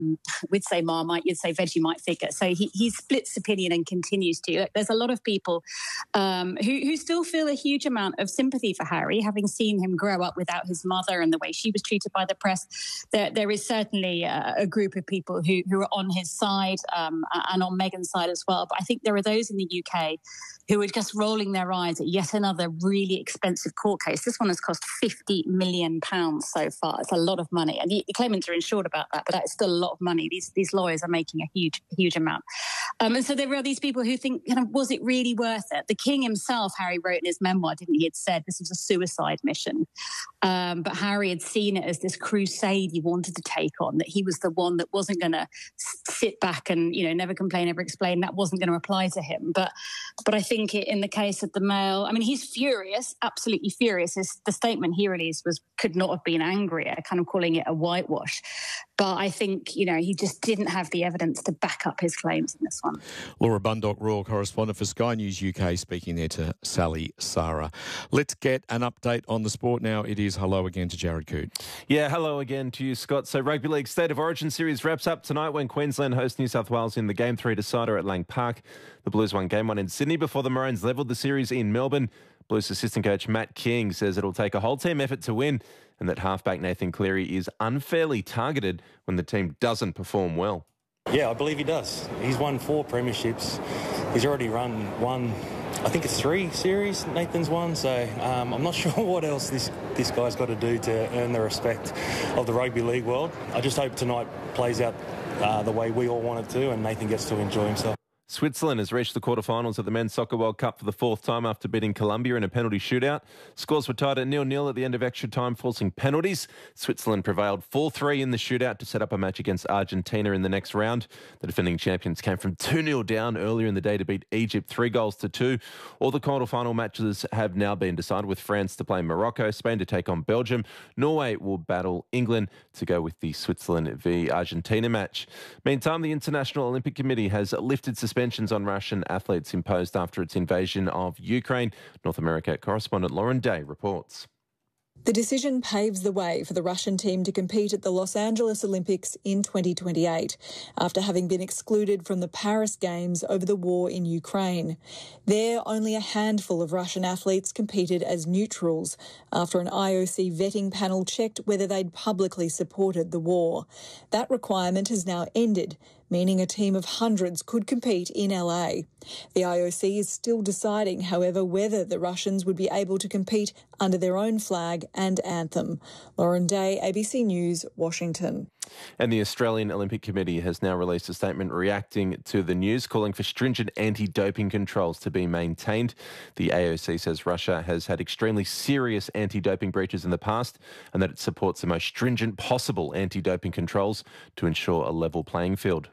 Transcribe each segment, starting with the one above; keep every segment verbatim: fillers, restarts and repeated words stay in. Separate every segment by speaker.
Speaker 1: we'd say Marmite, you'd say Vegemite figure. So he, he splits opinion and continues to. There's a lot of people um, who, who still feel a huge amount of sympathy for Harry, having seen him grow up without his mother and the way she was treated by the press. There, there is certainly a, a group of people who, who are on his side um, and on Meghan's side as well. But I think there are those in the U K who are just rolling their eyes at yet another really expensive court case. This one has cost fifty million pounds so far. It's a lot of money. And the, the claimants are insured about that, but that's still a lot of money. These these lawyers are making a huge, huge amount. Um, and so there are these people who think, you know, was it really worth it? The King himself, Harry wrote in his memoir, didn't he, had said this was a suicide mission. Um, but Harry had seen it as this crusade he wanted to take on, that he was the one that wasn't going to sit back and, you know, never complain, never explain. That wasn't going to apply to him. But but I think it, in the case of the Mail, I mean, he's furious, absolutely furious. His, the statement he released was could not have been angrier, kind of calling it a whitewash. But I think, you know, he just didn't have the evidence to back up his claims in this one.
Speaker 2: Laura Bundock, Royal Correspondent for Sky News U K, speaking there to Sally Sara. Let's get an update on the sport now. It is hello again to Jared Coote.
Speaker 3: Yeah, hello again to you, Scott. So Rugby League State of Origin series wraps up tonight when Queensland hosts New South Wales in the Game three decider at Lang Park. The Blues won Game one in Sydney before the Maroons levelled the series in Melbourne. Blues assistant coach Matt King says it'll take a whole team effort to win and that halfback Nathan Cleary is unfairly targeted when the team doesn't perform well.
Speaker 4: Yeah, I believe he does. He's won four premierships. He's already run one, I think it's three series Nathan's won. So um, I'm not sure what else this, this guy's got to do to earn the respect of the rugby league world. I just hope tonight plays out uh, the way we all want it to and Nathan gets to enjoy himself.
Speaker 3: Switzerland has reached the quarterfinals at the Men's Soccer World Cup for the fourth time after beating Colombia in a penalty shootout. Scores were tied at nil nil at the end of extra time, forcing penalties. Switzerland prevailed four three in the shootout to set up a match against Argentina in the next round. The defending champions came from two nil down earlier in the day to beat Egypt three goals to two. All the quarterfinal matches have now been decided, with France to play Morocco, Spain to take on Belgium. Norway will battle England to go with the Switzerland v Argentina match. Meantime, the International Olympic Committee has lifted suspension on Russian athletes imposed after its invasion of Ukraine. North America correspondent Lauren Day reports.
Speaker 5: The decision paves the way for the Russian team to compete at the Los Angeles Olympics in twenty twenty-eight, after having been excluded from the Paris Games over the war in Ukraine. There, only a handful of Russian athletes competed as neutrals after an I O C vetting panel checked whether they'd publicly supported the war. That requirement has now ended, meaning a team of hundreds could compete in L A. The I O C is still deciding, however, whether the Russians would be able to compete under their own flag and anthem. Lauren Day, A B C News, Washington.
Speaker 3: And the Australian Olympic Committee has now released a statement reacting to the news, calling for stringent anti-doping controls to be maintained. The A O C says Russia has had extremely serious anti-doping breaches in the past and that it supports the most stringent possible anti-doping controls to ensure a level playing field.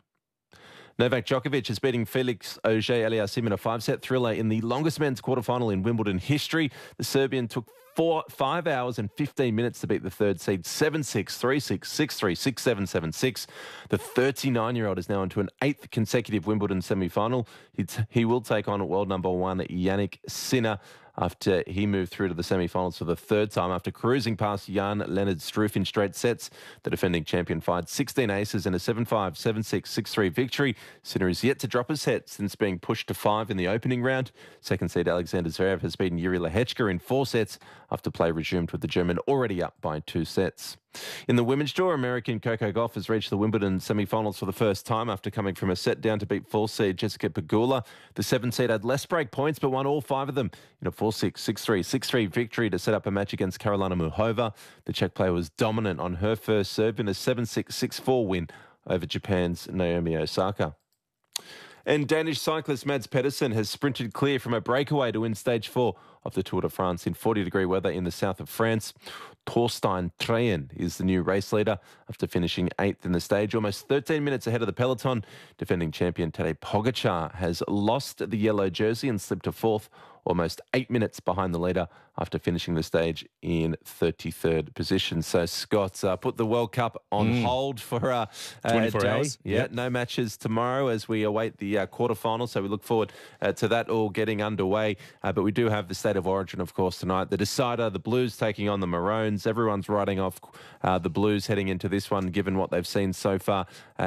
Speaker 3: Novak Djokovic is beating Felix Auger-Aliassime in a five-set thriller in the longest men's quarterfinal in Wimbledon history. The Serbian took four, five hours and fifteen minutes to beat the third seed seven six, three six, six three, six seven, seven six. The thirty-nine-year-old is now into an eighth consecutive Wimbledon semi-final. He, t- he will take on world number one Yannick Sinner after he moved through to the semi-finals for the third time. After cruising past Jan-Lennard Struff in straight sets, the defending champion fired sixteen aces in a seven five, seven six, six three victory. Sinner is yet to drop a set since being pushed to five in the opening round. Second seed Alexander Zverev has beaten Yuri Lehechka in four sets after play resumed with the German already up by two sets. In the women's draw, American Coco Gauff has reached the Wimbledon semi-finals for the first time after coming from a set down to beat four seed Jessica Pegula. The seven seed had less break points but won all five of them in a four six, six three, six three victory to set up a match against Karolina Muchova. The Czech player was dominant on her first serve in a seven six, six four win over Japan's Naomi Osaka. And Danish cyclist Mads Pedersen has sprinted clear from a breakaway to win stage four of the Tour de France in forty degree weather in the south of France. Torstein Treyen is the new race leader after finishing eighth in the stage, almost thirteen minutes ahead of the peloton. Defending champion Tadej Pogacar has lost the yellow jersey and slipped to fourth, almost eight minutes behind the leader after finishing the stage in thirty-third position. So Scott uh, put the World Cup on
Speaker 2: Mm.
Speaker 3: hold for uh, a
Speaker 2: twenty-four
Speaker 3: day.
Speaker 2: hours.
Speaker 3: Yeah,
Speaker 2: Yep.
Speaker 3: no matches tomorrow as we await the uh, quarterfinals. So we look forward uh, to that all getting underway. Uh, but we do have the State of Origin, of course, tonight. The decider, the Blues taking on the Maroons. Everyone's writing off uh, the Blues heading into this one, given what they've seen so far. Uh,